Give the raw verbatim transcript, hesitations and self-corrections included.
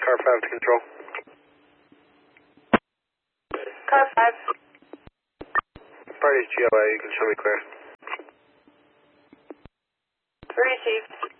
car five to control. Car five. Party's G L A, you can show me clear. Received.